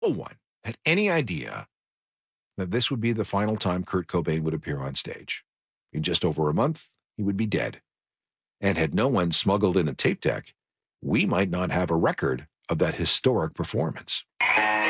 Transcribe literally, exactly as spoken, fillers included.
one had any idea that this would be the final time Kurt Cobain would appear on stage. In just over a month, he would be dead. And had no one smuggled in a tape deck, we might not have a record of that historic performance.